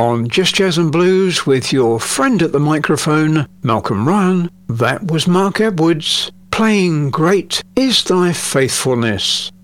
On Just Jazz and Blues with your friend at the microphone, Malcolm Ryan, that was Mark Edwards playing Great Is Thy Faithfulness.